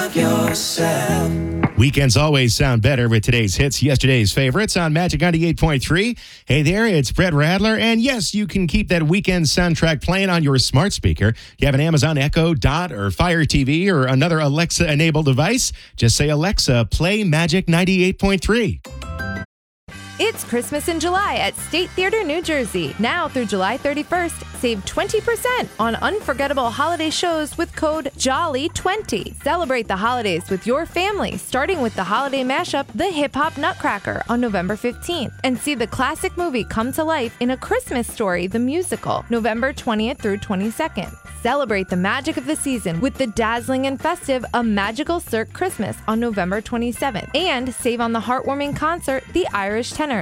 love yourself. Weekends always sound better with today's hits, yesterday's favorites on Magic 98.3. Hey there, it's Brett Radler. And yes, you can keep that weekend soundtrack playing on your smart speaker. You have an Amazon Echo, Dot, or Fire TV, or another Alexa-enabled device. Just say, Alexa, play Magic 98.3. It's Christmas in July at State Theater, New Jersey. Now through July 31st, save 20% on unforgettable holiday shows with code JOLLY20. Celebrate the holidays with your family, starting with the holiday mashup, The Hip Hop Nutcracker, on November 15th. And see the classic movie come to life in A Christmas Story, the musical, November 20th through 22nd. Celebrate the magic of the season with the dazzling and festive A Magical Cirque Christmas on November 27th. And save on the heartwarming concert, The Irish Tenor,